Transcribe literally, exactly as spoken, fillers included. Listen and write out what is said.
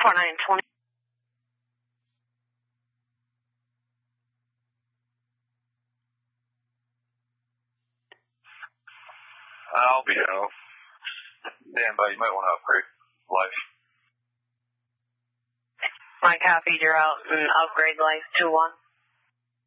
four nine twenty. I'll be out. Damn, buddy, you might want to upgrade life. My copies are out and upgrade life two one.